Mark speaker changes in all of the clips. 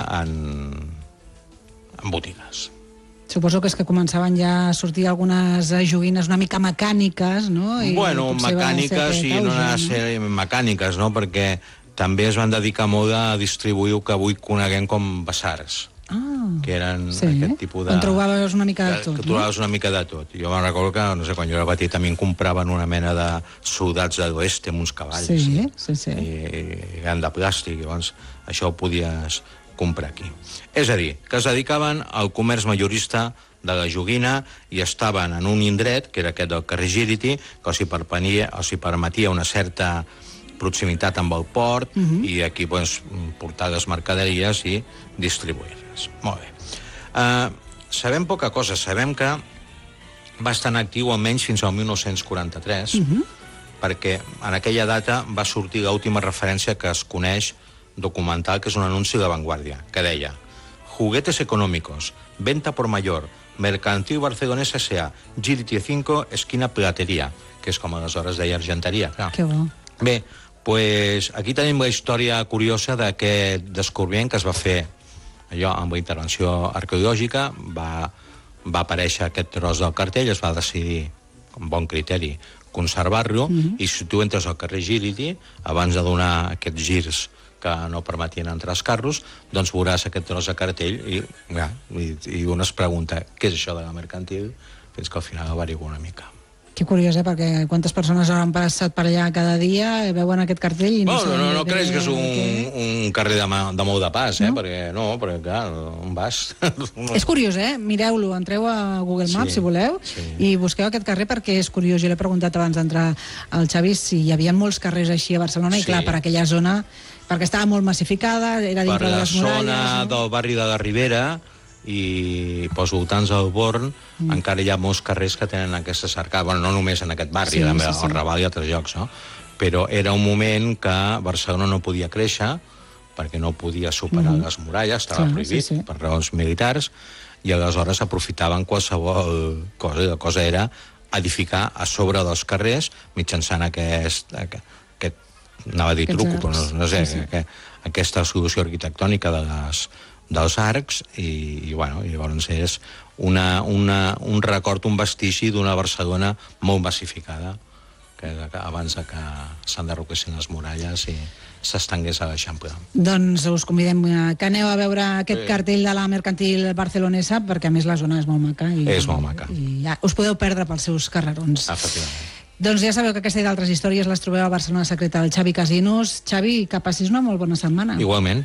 Speaker 1: en botigues.
Speaker 2: Suposo que és que començaven ja a sortir algunes joguines una mica mecàniques, no?
Speaker 1: Bueno, mecàniques i no han de ser mecàniques, no? Perquè també es van dedicar molt a distribuir el que avui coneguem com basars, que eren aquest tipus de...
Speaker 2: On trobaves una mica de tot,
Speaker 1: no? Trobaves una mica de tot. Jo me'n recordo que, no sé, quan jo era petit també compraven una mena de soldats de l'oest amb uns cavalls.
Speaker 2: Sí.
Speaker 1: I eren de plàstic, llavors això ho podies comprar aquí. És a dir, que es dedicaven al comerç majorista de la joguina i estaven en un indret, que era aquest del carrer Gíriti, que els hi permetia una certa proximitat amb el port i aquí portar les mercaderies i distribuir-les. Molt bé. Sabem poca cosa. Sabem que va estar en actiu almenys fins al 1943, perquè en aquella data va sortir l'última referència que es coneix documental, que és un anunci de Vanguardia, que deia: juguetes económicos, venta por mayor, Mercantil Barcelonés S.A., Gíriti 5, esquina Plateria, que és com aleshores deia Argenteria.
Speaker 2: Que bo.
Speaker 1: Bé, doncs aquí tenim la història curiosa d'aquest descobriment que es va fer allò amb la intervenció arqueològica, va aparèixer aquest tros del cartell, es va decidir, amb bon criteri, conservar-lo, i si tu entres al carrer Gíriti, abans de donar aquests girs que no permetien entrar els carros, doncs veuràs aquest tros de cartell i un es pregunta què és això de la Mercantil, fins que al final averigua una mica.
Speaker 2: Que curiós, perquè quantes persones han passat per allà cada dia, veuen aquest cartell i no saben...
Speaker 1: No creus que és un carrer de molt de pas, perquè clar, on vas?
Speaker 2: És curiós, mireu-lo, entreu a Google Maps si voleu i busqueu aquest carrer perquè és curiós. Jo l'he preguntat abans d'entrar al Xavi si hi havia molts carrers així a Barcelona i clar, per aquella zona, perquè estava molt massificada, era dintre de les muralles...
Speaker 1: Per la zona del barri de la Ribera i pels voltants del Born encara hi ha molts carrers que tenen aquesta cercada. Bueno, no només en aquest barri, també al Raval i altres llocs, no? Però era un moment que Barcelona no podia créixer perquè no podia superar les muralles, estava prohibit per raons militars, i aleshores aprofitaven qualsevol cosa, i la cosa era edificar a sobre dels carrers mitjançant aquest anava a dir truco, però no sé, aquesta solució arquitectònica dels arcs, i llavors és un record, un vestigi d'una Barcelona molt massificada, que abans que s'enderroquessin les muralles i s'estengués a l'Eixample.
Speaker 2: Doncs us convidem que aneu a veure aquest cartell de la Mercantil Barcelonesa, perquè a més la zona és molt maca.
Speaker 1: És molt maca.
Speaker 2: I ja us podeu perdre pels seus carrerons.
Speaker 1: Efectivament.
Speaker 2: Doncs ja sabeu que aquesta i d'altres històries les trobeu a Barcelona Secreta del Xavi Casinos. Xavi, que passis una molt bona setmana.
Speaker 1: Igualment.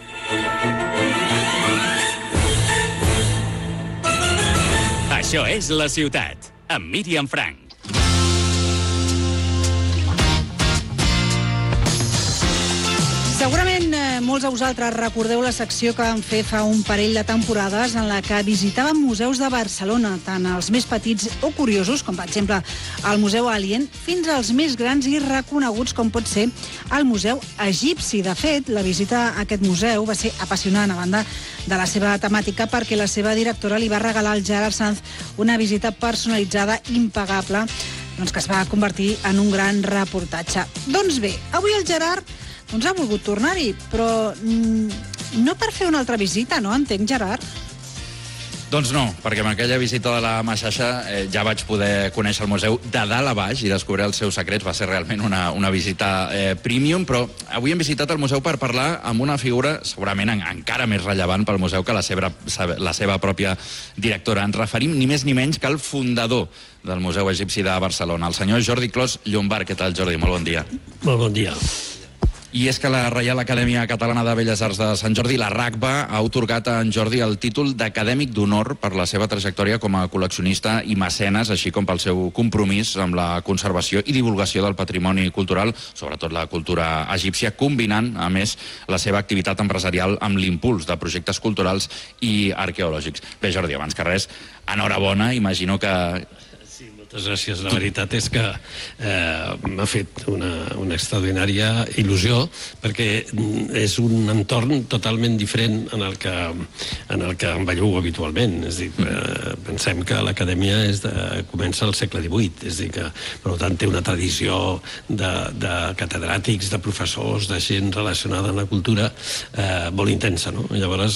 Speaker 3: Això és La Ciutat, amb Míriam Frank.
Speaker 2: Segurament molts de vosaltres recordeu la secció que vam fer fa un parell de temporades en la que visitàvem museus de Barcelona, tant els més petits o curiosos, com per exemple el Museu Alien, fins als més grans i reconeguts, com pot ser el Museu Egipci. De fet, la visita a aquest museu va ser apassionant, a banda de la seva temàtica, perquè la seva directora li va regalar al Gerard Sanz una visita personalitzada impagable, que es va convertir en un gran reportatge. Doncs bé, avui el Gerard ha volgut tornar-hi, però no per fer una altra visita, no? Entenc, Gerard?
Speaker 4: Doncs no, perquè amb aquella visita de la Maixaixa ja vaig poder conèixer el museu de dalt a baix i descobrir els seus secrets. Va ser realment una visita premium, però avui hem visitat el museu per parlar amb una figura segurament encara més rellevant pel museu que la seva pròpia directora. Ens referim ni més ni menys que al fundador del Museu Egipci de Barcelona, el senyor Jordi Clos Llombart. Què tal, Jordi? Molt bon dia.
Speaker 5: Molt bon dia.
Speaker 4: I és que la Reial Acadèmia Catalana de Belles Arts de Sant Jordi, la RACBA, ha atorgat a en Jordi el títol d'acadèmic d'honor per la seva trajectòria com a col·leccionista i mecenes, així com pel seu compromís amb la conservació i divulgació del patrimoni cultural, sobretot la cultura egípcia, combinant, a més, la seva activitat empresarial amb l'impuls de projectes culturals i arqueològics. Bé, Jordi, abans que res, enhorabona, imagino que...
Speaker 5: Moltes gràcies. La veritat és que m'ha fet una extraordinària il·lusió, perquè és un entorn totalment diferent en el que em bellugo habitualment. És a dir, pensem que l'acadèmia comença al segle XVIII, és a dir, que per tant té una tradició de catedràtics, de professors, de gent relacionada amb la cultura molt intensa, no? Llavors